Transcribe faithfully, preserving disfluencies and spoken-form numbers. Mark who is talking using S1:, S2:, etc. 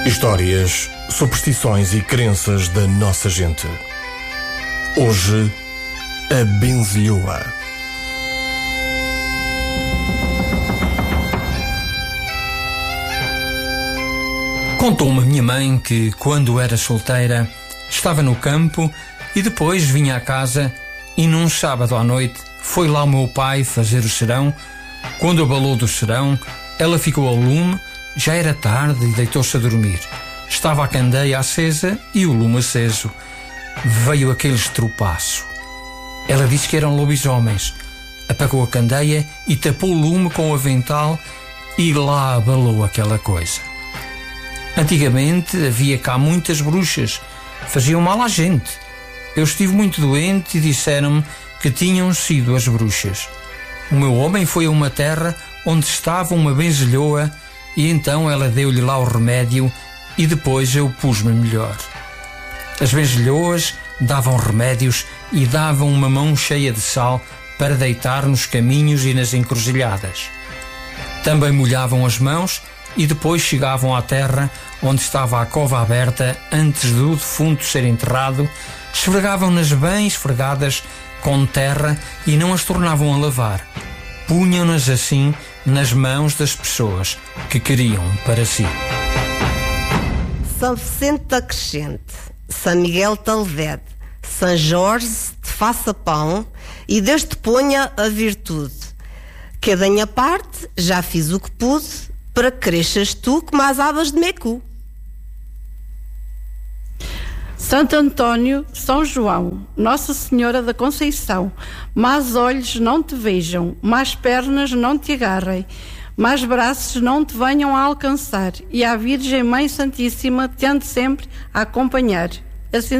S1: Histórias, superstições e crenças da nossa gente. Hoje, a benzilhoa.
S2: Contou-me a minha mãe que, quando era solteira, estava no campo e depois vinha à casa e num sábado à noite foi lá o meu pai fazer o serão. Quando abalou do serão, ela ficou ao lume, já era tarde e deitou-se a dormir. Estava a candeia acesa e o lume aceso. Veio aquele estropaço. Ela disse que eram lobisomens. Apagou a candeia e tapou o lume com o avental e lá abalou aquela coisa. Antigamente havia cá muitas bruxas, faziam mal à gente. Eu estive muito doente e disseram-me que tinham sido as bruxas. O meu homem foi a uma terra onde estava uma benzilhoa e então ela deu-lhe lá o remédio e depois eu pus-me melhor. As benzilhoas davam remédios e davam uma mão cheia de sal para deitar nos caminhos e nas encruzilhadas. Também molhavam as mãos e depois chegavam à terra onde estava a cova aberta antes do defunto ser enterrado, esfregavam-nas bem esfregadas com terra e não as tornavam a lavar. Punham-nas assim nas mãos das pessoas que queriam para si.
S3: São Vicente da Crescente, São Miguel de Alvede, São Jorge te faça pão e Deus te ponha a virtude. Que da minha parte já fiz o que pude para que cresças tu como as abas de Mecu.
S4: Santo António, São João, Nossa Senhora da Conceição, mais olhos não te vejam, mais pernas não te agarrem, mais braços não te venham a alcançar, e a Virgem Mãe Santíssima te ande sempre a acompanhar. Assim